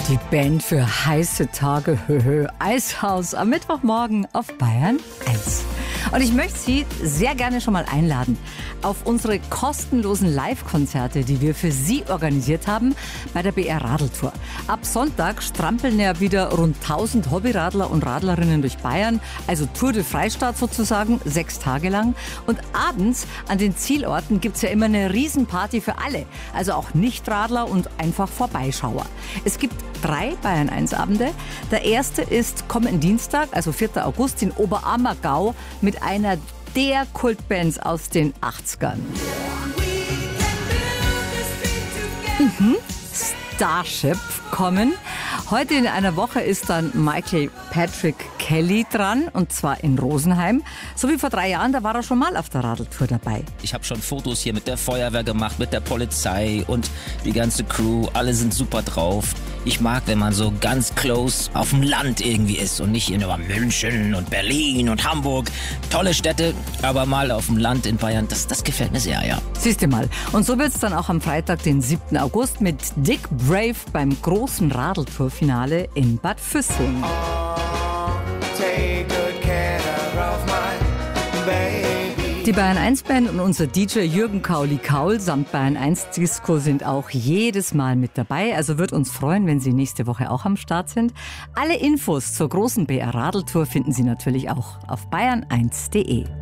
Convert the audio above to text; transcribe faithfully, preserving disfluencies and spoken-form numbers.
Die Band für heiße Tage, höhö, Eishaus am Mittwochmorgen auf Bayern eins. Und ich möchte Sie sehr gerne schon mal einladen auf unsere kostenlosen Live-Konzerte, die wir für Sie organisiert haben bei der B R Radeltour. Ab Sonntag strampeln ja wieder rund tausend Hobbyradler und Radlerinnen durch Bayern, also Tour de Freistaat sozusagen, sechs Tage lang. Und abends an den Zielorten gibt es ja immer eine Riesenparty für alle, also auch Nichtradler und einfach Vorbeischauer. Es gibt drei Bayern eins Abende. Der erste ist kommenden Dienstag, also vierten August in Oberammergau mit einer der Kultbands aus den achtzigern. Mhm. Starship kommen. Heute in einer Woche ist dann Michael Patrick Kelly dran, und zwar in Rosenheim. So wie vor drei Jahren, da war er schon mal auf der Radeltour dabei. Ich habe schon Fotos hier mit der Feuerwehr gemacht, mit der Polizei und die ganze Crew. Alle sind super drauf. Ich mag, wenn man so ganz close auf dem Land irgendwie ist und nicht in München und Berlin und Hamburg. Tolle Städte, aber mal auf dem Land in Bayern, das, das gefällt mir sehr, ja. Siehst du mal. Und so wird es dann auch am Freitag, den siebten August, mit Dick Brave beim großen Radeltour-Finale in Bad Füssing. Die Bayern eins Band und unser D J Jürgen Kauli-Kaul samt Bayern eins Disco sind auch jedes Mal mit dabei. Also wird uns freuen, wenn Sie nächste Woche auch am Start sind. Alle Infos zur großen B R Radeltour finden Sie natürlich auch auf bayern eins punkt de.